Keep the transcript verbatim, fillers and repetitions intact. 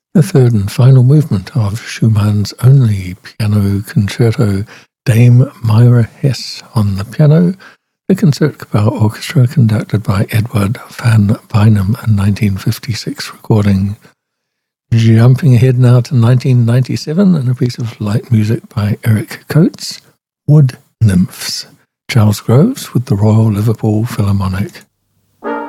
The third and final movement of Schumann's only piano concerto, Dame Myra Hess on the piano, the Concertgebouw Orchestra conducted by Edward van Beinum, a nineteen fifty-six recording. Jumping ahead now to nineteen ninety-seven and a piece of light music by Eric Coates, Wood Nymphs, Charles Groves with the Royal Liverpool Philharmonic.